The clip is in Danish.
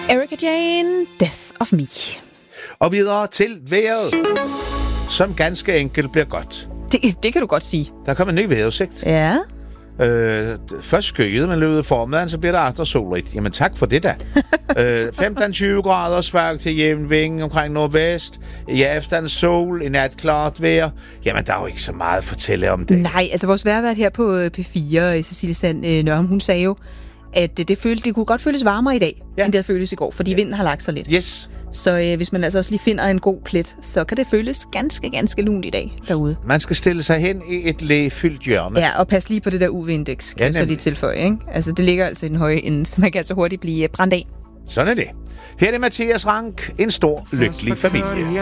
Erika Jane, Death of Me. Og videre til vejret, som ganske enkelt bliver godt. Det kan du godt sige. Der kommer en ny vejrudsigt. Ja. Først skyet, men løbet formiddagen, så bliver der efter solrigt. Jamen tak for det da. 15-20 grader, svag til jævn vind omkring nordvest. I aften sol, i nat klart vejr. Jamen der er jo ikke så meget at fortælle om det. Nej, altså vores vejrvært her på P4, Cecilie Sand Nørholm, hun sagde jo, at det kunne godt føles varmere i dag, end det havde føltes i går, fordi vinden har lagt sig lidt. Yes. Så hvis man altså også lige finder en god plet, så kan det føles ganske lunt i dag derude. Man skal stille sig hen i et lægefyldt hjørne. Ja, og pas lige på det der UV-indeks, kan jeg så lige tilføje, ikke? Altså, det ligger altså i den høje ende, så man kan altså hurtigt blive brændt af. Sådan er det. Her er det Mathias Rank, en stor, lykkelig familie.